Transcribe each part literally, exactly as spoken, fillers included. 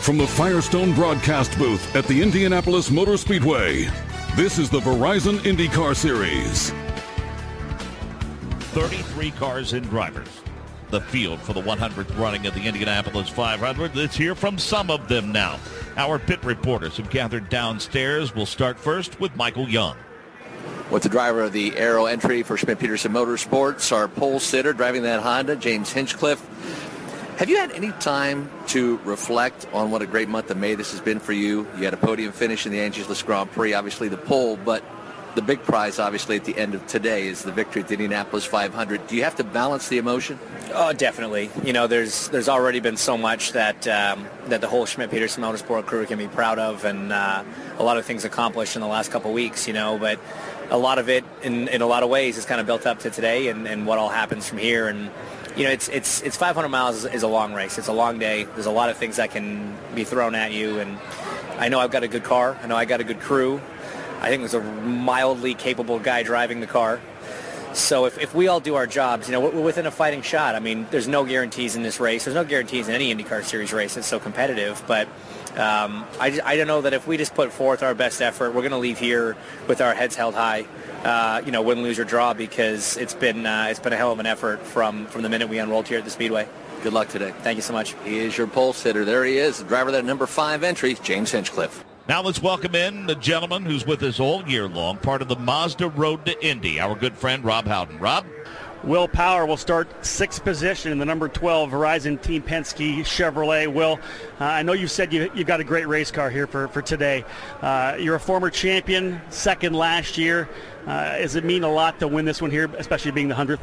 From the Firestone broadcast booth at the Indianapolis Motor Speedway, this is the Verizon IndyCar Series. thirty-three cars and drivers. The field for the one hundredth running of the Indianapolis five hundred. Let's hear from some of them now. Our pit reporters have gathered downstairs. We'll start first with Michael Young. With the driver of the Aero entry for Schmidt-Peterson Motorsports, our pole sitter driving that Honda, James Hinchcliffe. Have you had any time to reflect on what a great month of May this has been for you? You had a podium finish in the Angeles Grand Prix, obviously the pole, but the big prize, obviously, at the end of today is the victory at the Indianapolis five hundred. Do you have to balance the emotion? Oh, definitely. You know, there's there's already been so much that um, that the whole Schmidt-Peterson Motorsport crew can be proud of, and uh, a lot of things accomplished in the last couple of weeks, you know, but a lot of it, in, in a lot of ways, is kind of built up to today and, and what all happens from here. And you know, it's it's it's five hundred miles is, is a long race. It's a long day. There's a lot of things that can be thrown at you, and I know I've got a good car. I know I got a good crew. I think there's a mildly capable guy driving the car. So if, if we all do our jobs, you know, we're within a fighting shot. I mean, there's no guarantees in this race. There's no guarantees in any IndyCar Series race. It's so competitive. But um, I, I don't know that if we just put forth our best effort, we're going to leave here with our heads held high, uh, you know, win, lose, or draw, because it's been uh, it's been a hell of an effort from, from the minute we unrolled here at the Speedway. Good luck today. Thank you so much. He is your pole sitter. There he is, the driver of that number five entry, James Hinchcliffe. Now let's welcome in the gentleman who's with us all year long, part of the Mazda Road to Indy, our good friend Rob Howden. Rob? Will Power will start sixth position in the number twelve Verizon Team Penske Chevrolet. Will, uh, I know you said you, you got a great race car here for, for today. Uh, you're a former champion, second last year. Uh, does it mean a lot to win this one here, especially being the hundredth?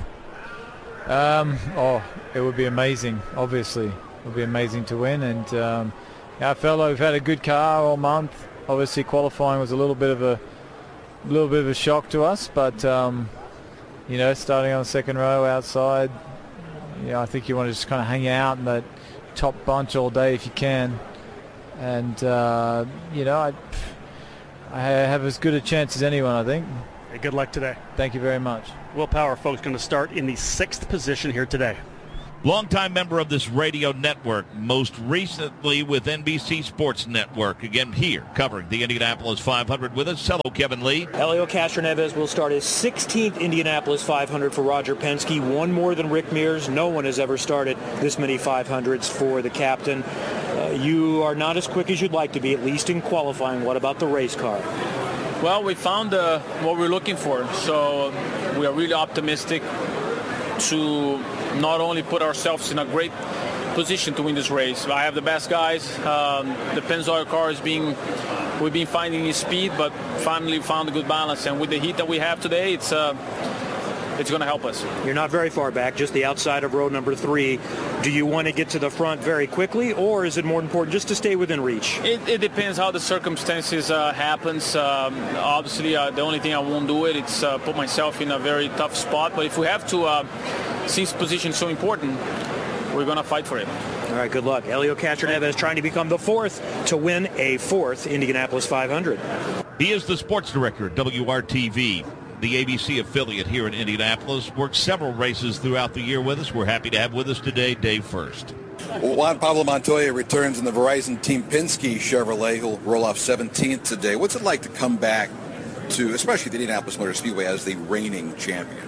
Um, oh, it would be amazing, obviously. It would be amazing to win. And um, I felt like we've had a good car all month. Obviously, qualifying was a little bit of a little bit of a shock to us, but um, you know, starting on the second row outside, you know, I think you want to just kind of hang out in that top bunch all day if you can. And uh, you know, I I have as good a chance as anyone, I think. Hey, good luck today. Thank you very much. Will Power, folks, going to start in the sixth position here today. Longtime member of this radio network, most recently with N B C Sports Network. Again here, covering the Indianapolis five hundred with us. Hello, Kevin Lee. Helio Castroneves will start his sixteenth Indianapolis five hundred for Roger Penske, one more than Rick Mears. No one has ever started this many five hundreds for the captain. Uh, you are not as quick as you'd like to be, at least in qualifying. What about the race car? Well, we found uh, what we're looking for, so we are really optimistic to not only put ourselves in a great position to win this race. I have the best guys. Um, the Pennzoil car is being, we've been finding his speed, but finally found a good balance. And with the heat that we have today, it's uh, it's going to help us. You're not very far back, just the outside of row number three. Do you want to get to the front very quickly, or is it more important just to stay within reach? It, it depends how the circumstances uh, happens. Um, obviously, uh, the only thing I won't do it, it's uh, put myself in a very tough spot. But if we have to, uh, since position is so important, we're going to fight for it. All right, good luck. Helio Castroneves trying to become the fourth to win a fourth Indianapolis five hundred. He is the sports director at W R T V, the A B C affiliate here in Indianapolis. Worked several races throughout the year with us. We're happy to have with us today Dave First. Juan Pablo Montoya returns in the Verizon Team Penske Chevrolet. He'll roll off seventeenth today. What's it like to come back to, especially the Indianapolis Motor Speedway, as the reigning champion?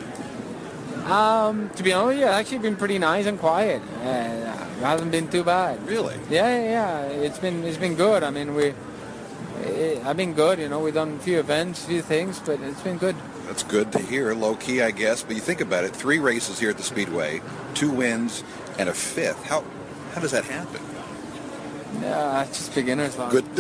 Um, to be honest, yeah, actually been pretty nice and quiet. Uh, it hasn't been too bad. Really? Yeah, yeah, yeah. It's been it's been good. I mean, we, it, I've been good. You know, we've done a few events, a few things, but it's been good. That's good to hear. Low key, I guess. But you think about it: three races here at the Speedway, two wins, and a fifth. How how does that happen? Yeah, it's just beginner's luck. Good.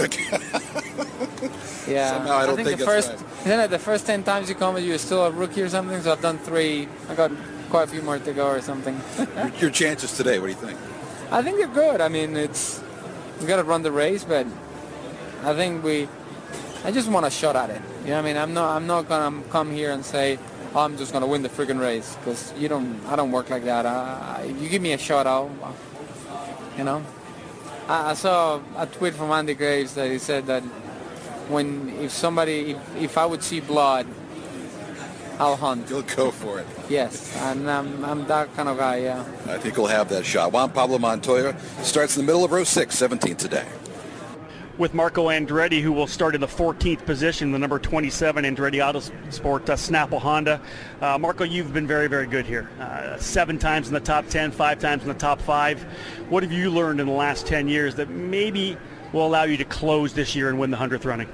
Yeah, Somehow I don't think, think the that's first, right. Isn't it the first ten times you come, you're still a rookie or something? So I've done three. I got quite a few more to go or something. your, your chances today, what do you think? I think they're good. I mean, it's we got to run the race, but I think we. I just want a shot at it. You know what I mean? I'm not. I'm not gonna come here and say, oh, I'm just gonna win the friggin' race, because you don't. I don't work like that. I, I, you give me a shot, I'll. You know. I, I saw a tweet from Andy Graves that he said that when if somebody if, if I would see blood I'll hunt. You'll go for it. Yes, and I'm, I'm that kind of guy, yeah. I think we'll have that shot. Juan Pablo Montoya starts in the middle of row six, seventeenth today. With Marco Andretti, who will start in the fourteenth position, the number twenty-seven Andretti Autosport uh, Snapple Honda. Uh, Marco, you've been very, very good here. Uh, seven times in the top ten, five times in the top five. What have you learned in the last ten years that maybe will allow you to close this year and win the hundredth running?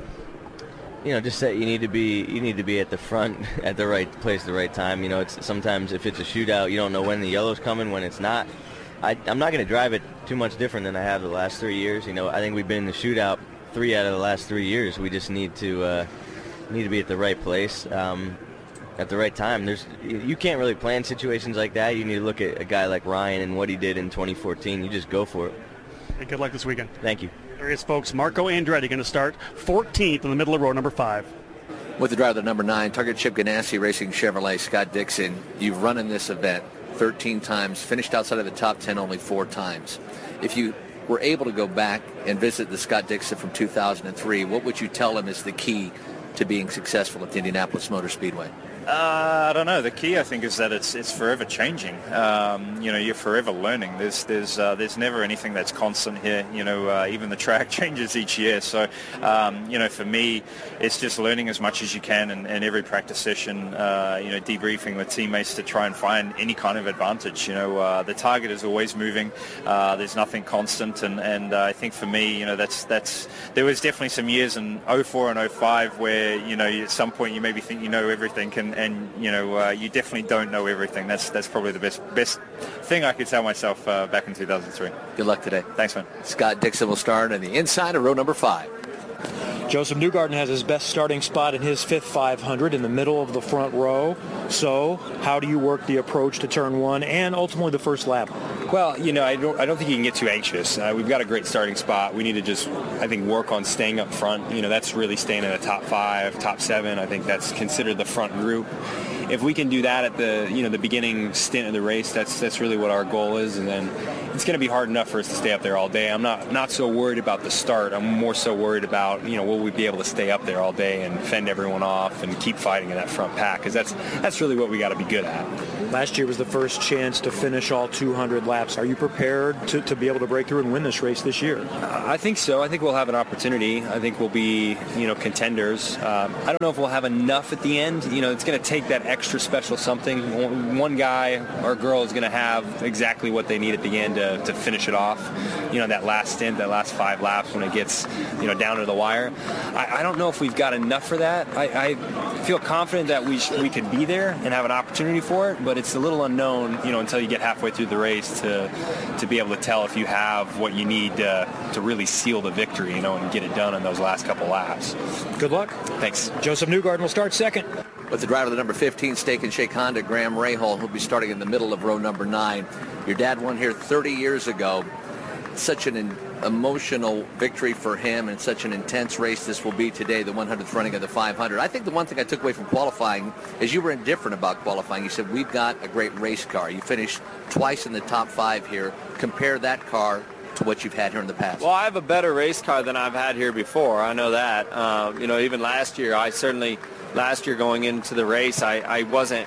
You know, just that you need to be you need to be at the front at the right place at the right time. You know, it's sometimes if it's a shootout, you don't know when the yellow's coming, when it's not. I, I'm not going to drive it too much different than I have the last three years. You know, I think we've been in the shootout three out of the last three years. We just need to uh, need to be at the right place um, at the right time. There's you can't really plan situations like that. You need to look at a guy like Ryan and what he did in twenty fourteen. You just go for it. Hey, good luck this weekend. Thank you. There he is, folks. Marco Andretti going to start fourteenth in the middle of row number five. With the driver number nine, Target Chip Ganassi Racing Chevrolet, Scott Dixon, you've run in this event thirteen times, finished outside of the top ten only four times. If you were able to go back and visit the Scott Dixon from two thousand three, what would you tell him is the key to being successful at the Indianapolis Motor Speedway? Uh, I don't know. The key, I think, is that it's it's forever changing. Um, you know, you're forever learning. There's there's uh, there's never anything that's constant here. You know, uh, even the track changes each year. So, um, you know, for me, it's just learning as much as you can, and, and every practice session, uh, you know, debriefing with teammates to try and find any kind of advantage. You know, uh, the target is always moving. Uh, there's nothing constant, and and uh, I think for me, you know, that's that's there was definitely some years in oh four and oh five where you know at some point you maybe think you know everything, and and you know uh, you definitely don't know everything. That's that's probably the best best thing I could tell myself uh, back in two thousand three. Good luck today. Thanks, man. Scott Dixon will start on the inside of row number five. Joseph Newgarden has his best starting spot in his fifth five hundred in the middle of the front row. So how do you work the approach to turn one and ultimately the first lap? Well, you know, I don't I don't think you can get too anxious. Uh, we've got a great starting spot. We need to just, I think, work on staying up front. You know, that's really staying in the top five, top seven. I think that's considered the front group. If we can do that at the, you know, the beginning stint of the race, that's that's really what our goal is. And then it's going to be hard enough for us to stay up there all day. I'm not not so worried about the start. I'm more so worried about, you know, will we be able to stay up there all day and fend everyone off and keep fighting in that front pack, because that's that's really what we got to be good at. Last year was the first chance to finish all two hundred laps. Are you prepared to, to be able to break through and win this race this year? I think so. I think we'll have an opportunity. I think we'll be, you know, contenders. Um, I don't know if we'll have enough at the end. You know, it's going to take that extra special something. One guy or girl is going to have exactly what they need at the end to, to finish it off. You know, that last stint, that last five laps when it gets, you know, down to the wire. I, I don't know if we've got enough for that. I, I feel confident that we sh- we could be there and have an opportunity for it, but it's a little unknown, you know, until you get halfway through the race to to be able to tell if you have what you need to, to really seal the victory, you know, and get it done in those last couple laps. Good luck. Thanks. Joseph Newgarden will start second. With the driver of the number fifteen Steak and Shake Honda, Graham Rahal, who'll be starting in the middle of row number nine. Your dad won here thirty years ago. Such an in- emotional victory for him, and such an intense race this will be today, the one hundredth running of the five hundred. I think the one thing I took away from qualifying is you were indifferent about qualifying. You said, we've got a great race car. You finished twice in the top five here. Compare that car to what you've had here in the past. Well, I have a better race car than I've had here before. I know that. Uh, you know, even last year, I certainly, last year going into the race, I, I wasn't,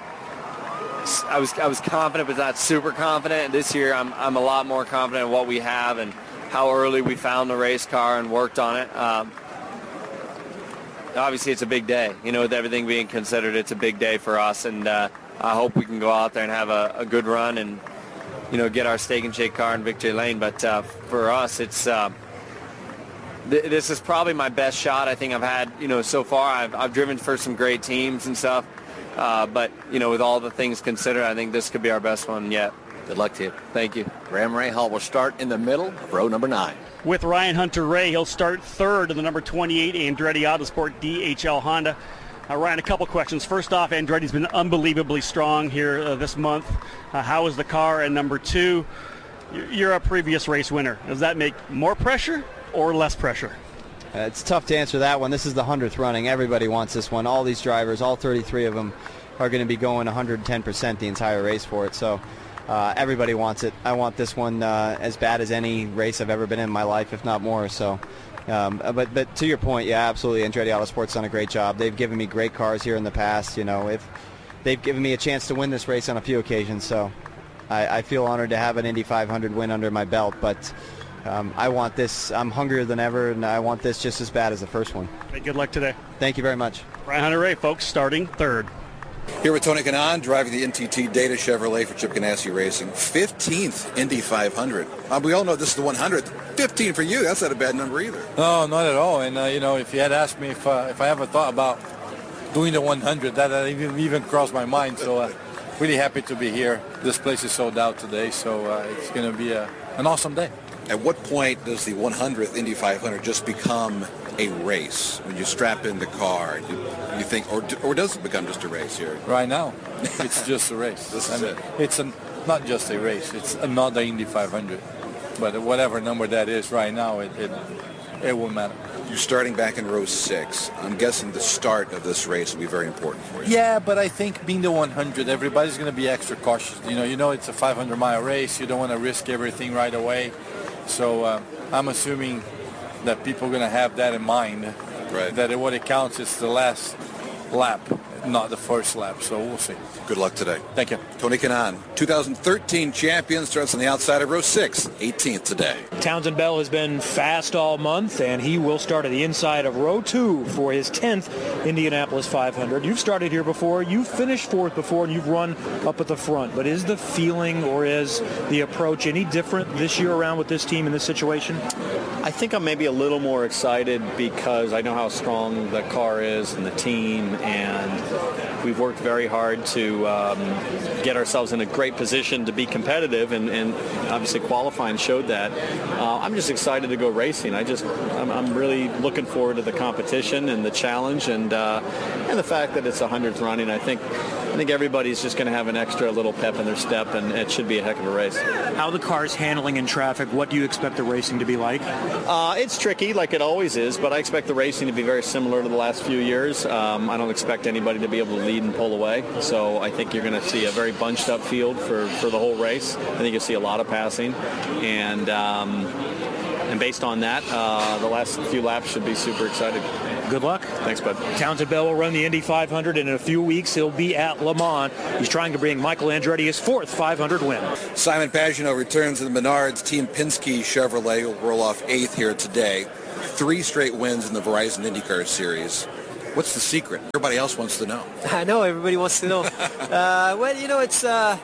I was I was confident, but not super confident. This year, I'm I'm a lot more confident in what we have and how early we found the race car and worked on it. Um, obviously, it's a big day. You know, with everything being considered, it's a big day for us, and uh, I hope we can go out there and have a, a good run and, you know, get our Steak and Shake car in victory lane. But uh, for us, it's uh, th- this is probably my best shot I think I've had, you know, so far. I've, I've driven for some great teams and stuff, uh, but, you know, with all the things considered, I think this could be our best one yet. Good luck to you. Thank you. Graham Rahal will start in the middle of row number nine. With Ryan Hunter-Ray, he'll start third in the number twenty-eight Andretti Autosport D H L Honda. Uh, Ryan, a couple questions. First off, Andretti's been unbelievably strong here uh, this month. Uh, how is the car? And number two, you're a previous race winner. Does that make more pressure or less pressure? Uh, it's tough to answer that one. This is the hundredth running. Everybody wants this one. All these drivers, all thirty-three of them, are going to be going one hundred ten percent the entire race for it. So uh, everybody wants it. I want this one uh, as bad as any race I've ever been in my life, if not more. So, um, but but to your point, yeah, absolutely. Andretti Autosport's done a great job. They've given me great cars here in the past. You know, if they've given me a chance to win this race on a few occasions, so I, I feel honored to have an Indy five hundred win under my belt, but um, I want this. I'm hungrier than ever, and I want this just as bad as the first one. Hey, good luck today. Thank you very much. Ryan Hunter-Reay, folks, starting third. Here with Tony Kanaan, driving the N T T Data Chevrolet for Chip Ganassi Racing. fifteenth Indy five hundred. Uh, we all know this is the one hundredth. fifteen for you. That's not a bad number either. No, not at all. And, uh, you know, if you had asked me if, uh, if I ever thought about doing the one hundred, that uh, even, even crossed my mind. So uh, really happy to be here. This place is sold out today, so uh, it's going to be a, an awesome day. At what point does the one hundredth Indy five hundred just become a race? When you strap in the car, you, you think, or, or does it become just a race here? Right now, it's just a race. This I is mean, it. It's an, not just a race. It's another Indy five hundred. But whatever number that is right now, it, it, it won't matter. You're starting back in row six. I'm guessing the start of this race will be very important for you. Yeah, but I think being the one hundred, everybody's going to be extra cautious. You know, you know it's a five hundred mile race. You don't want to risk everything right away. So uh, I'm assuming that people are going to have that in mind. Right. That what it counts is the last lap, not the first lap. So we'll see. Good luck today. Thank you. Tony Kanaan, two thousand thirteen champion, starts on the outside of row six, eighteenth today. Townsend Bell has been fast all month, and he will start at the inside of row two for his tenth Indianapolis five hundred. You've started here before. You've finished fourth before, and you've run up at the front. But is the feeling or is the approach any different this year around with this team in this situation? I think I'm maybe a little more excited because I know how strong the car is and the team, and we've worked very hard to um, get ourselves in a great position to be competitive, and, and obviously qualifying showed that. Uh, I'm just excited to go racing. I just, I'm, I'm really looking forward to the competition and the challenge, and uh, and the fact that it's a hundredth running. I think I think everybody's just going to have an extra little pep in their step, and it should be a heck of a race. How the car's handling in traffic? What do you expect the racing to be like? Uh, it's tricky, like it always is, but I expect the racing to be very similar to the last few years. Um, I don't expect anybody to be able to lead and pull away, so I think you're going to see a very bunched up field for, for the whole race. I think you'll see a lot of passing, and um, and based on that, uh, the last few laps should be super exciting. Good luck. Thanks, bud. Townsend Bell will run the Indy five hundred, and in a few weeks he'll be at Le Mans. He's trying to bring Michael Andretti his fourth five hundred win. Simon Pagenaud returns to the Menards. Team Penske Chevrolet will roll off eighth here today. Three straight wins in the Verizon IndyCar Series. What's the secret? Everybody else wants to know. I know everybody wants to know. uh, well, you know, it's uh,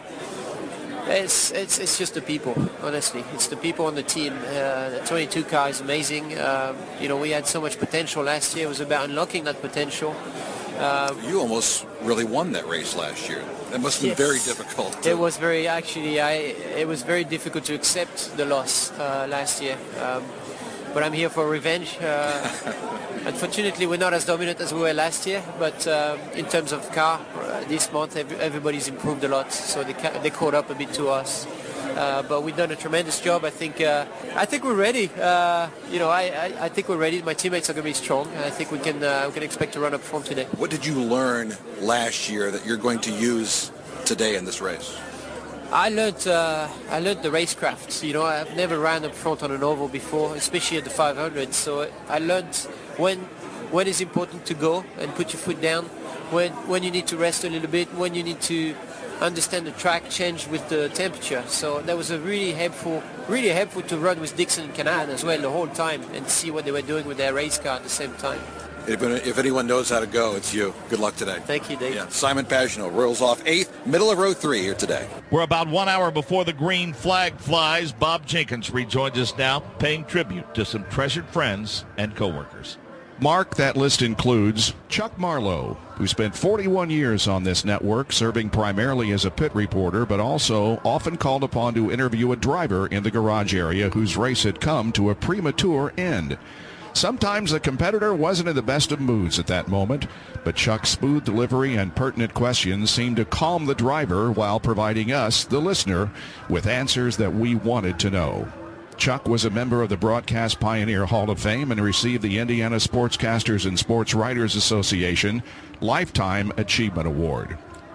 it's it's it's just the people. Honestly, it's the people on the team. Uh, the twenty-two car is amazing. Uh, you know, we had so much potential last year. It was about unlocking that potential. Uh, you almost really won that race last year. That must have been yes. very difficult. To... It was very actually. I it was very difficult to accept the loss uh, last year. Um, but I'm here for revenge. Uh, Unfortunately, we're not as dominant as we were last year, but uh, in terms of car, uh, this month every, everybody's improved a lot, so they, ca- they caught up a bit to us. Uh, but we've done a tremendous job. I think uh, I think we're ready. Uh, you know, I, I, I think we're ready. My teammates are going to be strong, and I think we can uh, we can expect to run up front today. What did you learn last year that you're going to use today in this race? I learned uh, I learned the racecraft. You know, I've never ran up front on an oval before, especially at the five hundred. So I learned when when it's important to go and put your foot down, when when you need to rest a little bit, when you need to understand the track change with the temperature. So that was a really helpful, really helpful to run with Dixon and Kanaan as well the whole time and see what they were doing with their race car at the same time. If, if anyone knows how to go, it's you. Good luck today. Thank you, Dave. Yeah. Simon Pagenaud rolls off eighth, middle of row three here today. We're about one hour before the green flag flies. Bob Jenkins rejoins us now, paying tribute to some treasured friends and coworkers. Mark, that list includes Chuck Marlowe, who spent forty-one years on this network, serving primarily as a pit reporter, but also often called upon to interview a driver in the garage area whose race had come to a premature end. Sometimes the competitor wasn't in the best of moods at that moment, but Chuck's smooth delivery and pertinent questions seemed to calm the driver while providing us, the listener, with answers that we wanted to know. Chuck was a member of the Broadcast Pioneer Hall of Fame and received the Indiana Sportscasters and Sports Writers Association Lifetime Achievement Award.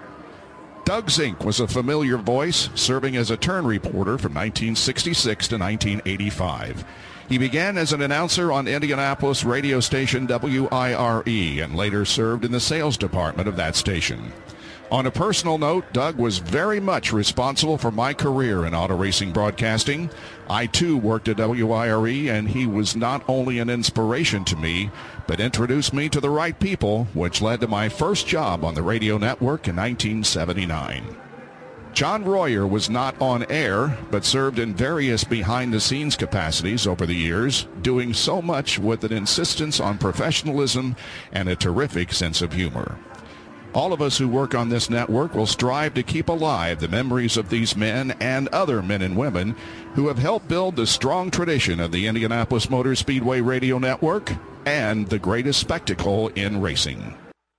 Doug Zink was a familiar voice, serving as a turn reporter from nineteen sixty-six to nineteen eighty-five. He began as an announcer on Indianapolis radio station W I R E and later served in the sales department of that station. On a personal note, Doug was very much responsible for my career in auto racing broadcasting. I, too, worked at W I R E, and he was not only an inspiration to me, but introduced me to the right people, which led to my first job on the radio network in nineteen seventy-nine. John Royer was not on air, but served in various behind-the-scenes capacities over the years, doing so much with an insistence on professionalism and a terrific sense of humor. All of us who work on this network will strive to keep alive the memories of these men and other men and women who have helped build the strong tradition of the Indianapolis Motor Speedway Radio Network and the greatest spectacle in racing.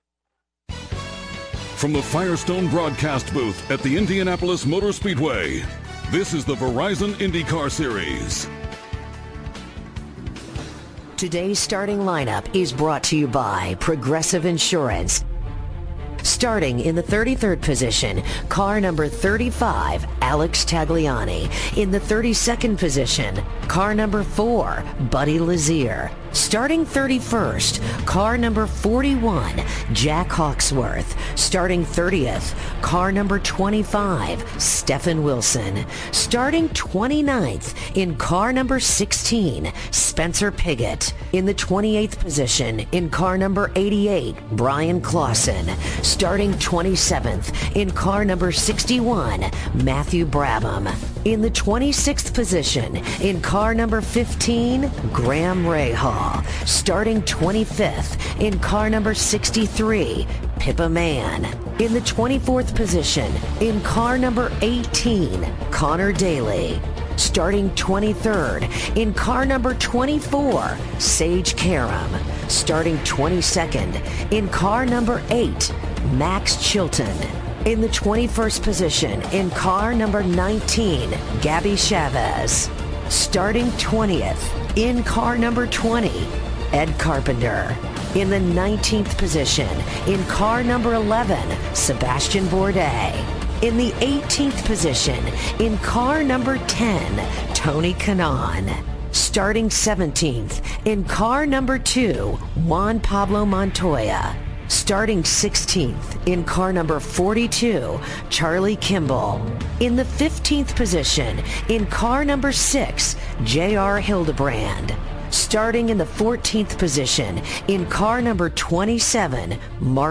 From the Firestone broadcast booth at the Indianapolis Motor Speedway, this is the Verizon IndyCar Series. Today's starting lineup is brought to you by Progressive Insurance. Starting in the thirty-third position, car number thirty-five, Alex Tagliani. In the thirty-second position, car number four, Buddy Lazier. Starting thirty-first, car number forty-one, Jack Hawksworth. Starting thirtieth, car number twenty-five, Stephen Wilson. Starting twenty-ninth, in car number sixteen, Spencer Piggott. In the twenty-eighth position, in car number eighty-eight, Brian Clausen. Starting twenty-seventh, in car number sixty-one, Matthew Brabham. In the twenty-sixth position, in car number fifteen, Graham Rahal. Starting twenty-fifth, in car number sixty-three, Pippa Mann. In the twenty-fourth position, in car number eighteen, Connor Daly. Starting twenty-third, in car number twenty-four, Sage Karam. Starting twenty-second, in car number eight, Max Chilton. In the twenty-first position, in car number nineteen, Gabby Chavez. Starting twentieth, in car number twenty, Ed Carpenter. In the nineteenth position, in car number eleven, Sebastian Bourdais. In the eighteenth position, in car number ten, Tony Kanaan. Starting seventeenth, in car number two, Juan Pablo Montoya. Starting sixteenth, in car number forty-two, Charlie Kimball. In the fifteenth position, in car number six, J R Hildebrand. Starting in the fourteenth position, in car number twenty-seven, Mark